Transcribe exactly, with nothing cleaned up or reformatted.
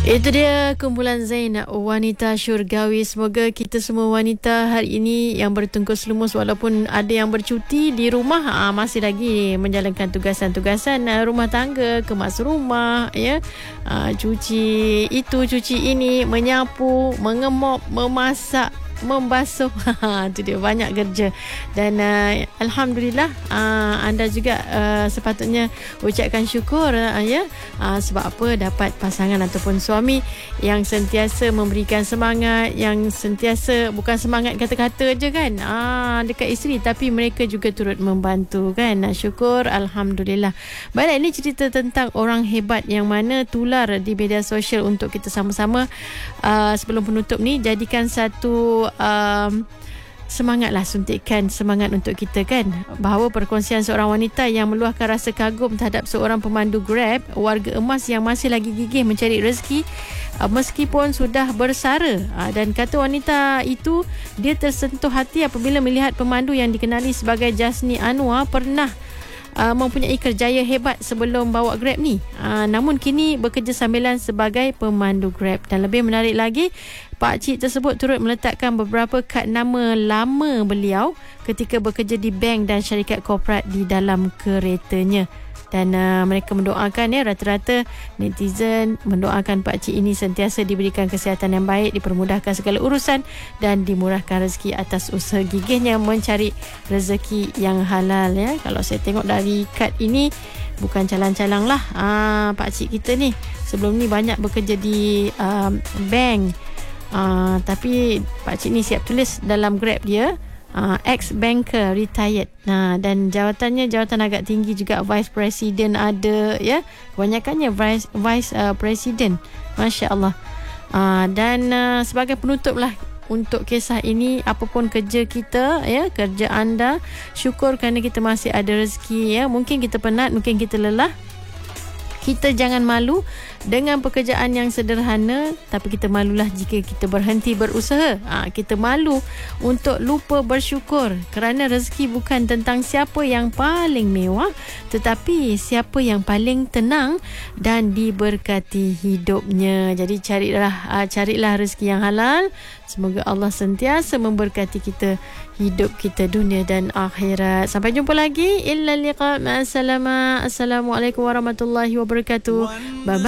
Itu dia kumpulan Zain, wanita syurgawi. Semoga kita semua wanita hari ini yang bertungkus lumus walaupun ada yang bercuti di rumah, aa, masih lagi menjalankan tugasan-tugasan aa, rumah tangga, kemas rumah, ya, aa, cuci itu, cuci ini, menyapu, mengemop, memasak, membasuh. Itu dia, banyak kerja. Dan uh, Alhamdulillah, uh, anda juga uh, sepatutnya ucapkan syukur, uh, ya, uh, sebab apa, dapat pasangan ataupun suami yang sentiasa memberikan semangat, yang sentiasa bukan semangat kata-kata je kan, uh, dekat isteri, tapi mereka juga turut membantu kan. uh, Syukur, Alhamdulillah. Baiklah, ini cerita tentang orang hebat yang mana tular di media sosial untuk kita sama-sama. uh, Sebelum penutup ni, jadikan satu Um, semangatlah, suntikan semangat untuk kita kan, bahawa perkongsian seorang wanita yang meluahkan rasa kagum terhadap seorang pemandu Grab warga emas yang masih lagi gigih mencari rezeki uh, meskipun sudah bersara. uh, dan kata wanita itu, dia tersentuh hati apabila melihat pemandu yang dikenali sebagai Jasni Anwar pernah Uh, mempunyai kerjaya hebat sebelum bawa Grab ni, uh, namun kini bekerja sambilan sebagai pemandu Grab. Dan lebih menarik lagi, pakcik tersebut turut meletakkan beberapa kad nama lama beliau ketika bekerja di bank dan syarikat korporat di dalam keretanya. Dan uh, mereka mendoakan, ya, rata-rata netizen mendoakan pakcik ini sentiasa diberikan kesihatan yang baik, dipermudahkan segala urusan dan dimurahkan rezeki atas usaha gigihnya mencari rezeki yang halal, ya. Kalau saya tengok dari kad ini, bukan calang-calang lah, uh, pakcik kita ni sebelum ni banyak bekerja di uh, bank, uh, tapi pakcik ni siap tulis dalam Grab dia, Uh, ex-banker retired. Nah, dan jawatannya jawatan agak tinggi juga, vice president ada, ya. Kebanyakannya vice vice uh, president. Masya-Allah. Uh, dan uh, sebagai penutup lah untuk kisah ini, apapun kerja kita, ya, kerja anda, syukur kerana kita masih ada rezeki, ya. Mungkin kita penat, mungkin kita lelah. Kita jangan malu dengan pekerjaan yang sederhana, tapi kita malulah jika kita berhenti berusaha. Ha, kita malu untuk lupa bersyukur kerana rezeki bukan tentang siapa yang paling mewah, tetapi siapa yang paling tenang dan diberkati hidupnya. Jadi carilah uh, carilah rezeki yang halal. Semoga Allah sentiasa memberkati kita, hidup kita dunia dan akhirat. Sampai jumpa lagi. Illa liqa. Ma'assalamah. Assalamualaikum warahmatullahi wabarakatuh. Bye bye.